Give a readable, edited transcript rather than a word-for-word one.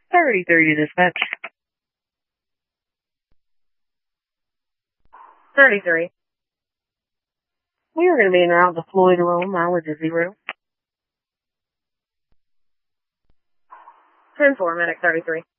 33 to dispatch. 33. We are going to be en route to Floyd Road, mileage is 0. 10-4, medic 33.